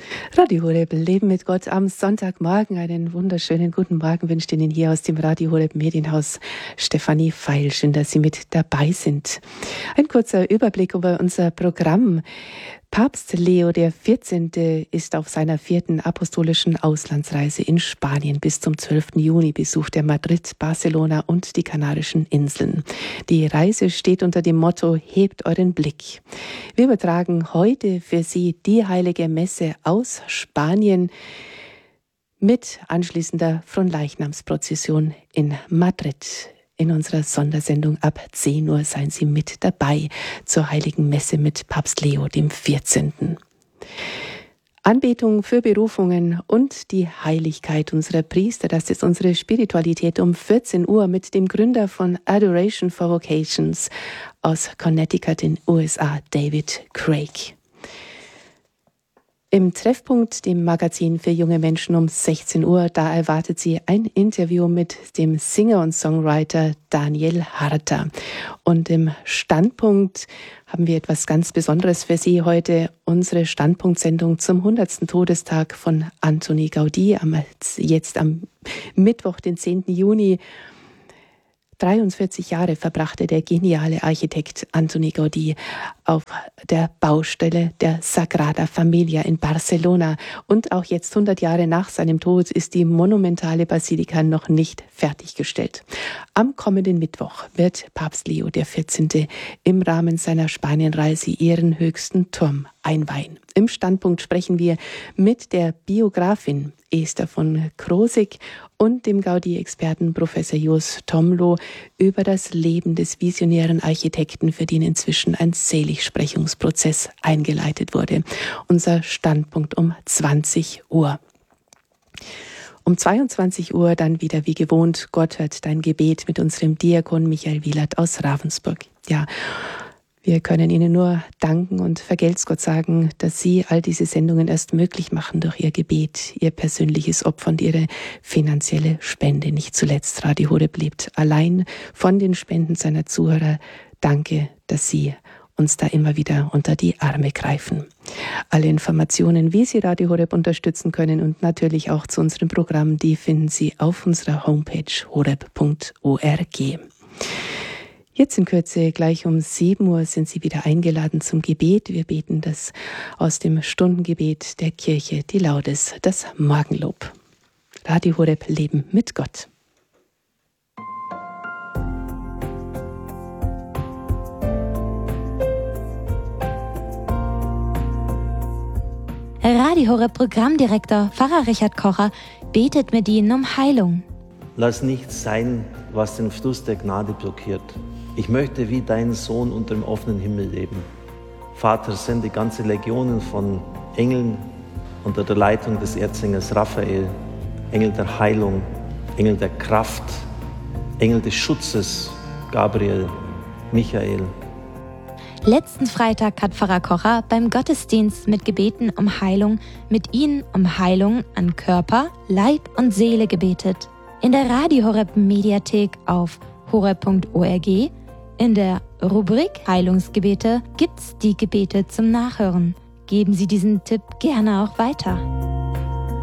Radio Horeb, Leben mit Gott am Sonntagmorgen. Einen wunderschönen guten Morgen wünscht Ihnen hier aus dem Radio Horeb Medienhaus Stefanie Feil. Schön, dass Sie mit dabei sind. Ein kurzer Überblick über unser Programm. Papst Leo XIV. Ist auf seiner 4. apostolischen Auslandsreise in Spanien. Bis zum 12. Juni besucht er Madrid, Barcelona und die Kanarischen Inseln. Die Reise steht unter dem Motto: Hebt euren Blick. Wir übertragen heute für Sie die Heilige Messe aus Spanien mit anschließender Fronleichnamsprozession in Madrid. In unserer Sondersendung ab 10 Uhr seien Sie mit dabei zur Heiligen Messe mit Papst Leo XIV. Anbetung für Berufungen und die Heiligkeit unserer Priester, das ist unsere Spiritualität um 14 Uhr mit dem Gründer von Adoration for Vocations aus Connecticut in USA, David Craig. Im Treffpunkt, dem Magazin für junge Menschen um 16 Uhr, da erwartet Sie ein Interview mit dem Singer und Songwriter Daniel Harter. Und im Standpunkt haben wir etwas ganz Besonderes für Sie heute, unsere Standpunktsendung zum 100. Todestag von Antoni Gaudí, jetzt am Mittwoch, den 10. Juni. 43 Jahre verbrachte der geniale Architekt Antoni Gaudí auf der Baustelle der Sagrada Familia in Barcelona. Und auch jetzt, 100 Jahre nach seinem Tod, ist die monumentale Basilika noch nicht fertiggestellt. Am kommenden Mittwoch wird Papst Leo XIV. Im Rahmen seiner Spanienreise ihren höchsten Turm einweihen. Im Standpunkt sprechen wir mit der Biografin Esther von Krosigk und dem Gaudí-Experten Professor Jos Tomlo über das Leben des visionären Architekten, für den inzwischen ein Seligsprechungsprozess eingeleitet wurde. Unser Standpunkt um 20 Uhr. Um 22 Uhr dann wieder wie gewohnt Gott hört dein Gebet mit unserem Diakon Michael Wielert aus Ravensburg. Ja, wir können Ihnen nur danken und vergelt's Gott sagen, dass Sie all diese Sendungen erst möglich machen durch Ihr Gebet, Ihr persönliches Opfer und Ihre finanzielle Spende. Nicht zuletzt Radio Horeb lebt allein von den Spenden seiner Zuhörer. Danke, dass Sie uns da immer wieder unter die Arme greifen. Alle Informationen, wie Sie Radio Horeb unterstützen können und natürlich auch zu unserem Programm, die finden Sie auf unserer Homepage horeb.org. Jetzt in Kürze, gleich um 7 Uhr sind Sie wieder eingeladen zum Gebet. Wir beten das aus dem Stundengebet der Kirche, die Laudes, das Morgenlob. Radio Horeb, Leben mit Gott. Radio Horeb Programmdirektor Pfarrer Richard Kocher betet mit Ihnen um Heilung. Lass nichts sein, was den Fluss der Gnade blockiert. Ich möchte wie dein Sohn unter dem offenen Himmel leben. Vater, sende ganze Legionen von Engeln unter der Leitung des Erzengels Raphael, Engel der Heilung, Engel der Kraft, Engel des Schutzes, Gabriel, Michael. Letzten Freitag hat Pfarrer Kocher beim Gottesdienst mit Gebeten um Heilung mit Ihnen um Heilung an Körper, Leib und Seele gebetet. In der Radio Horeb Mediathek auf horeb.org in der Rubrik Heilungsgebete gibt's die Gebete zum Nachhören. Geben Sie diesen Tipp gerne auch weiter.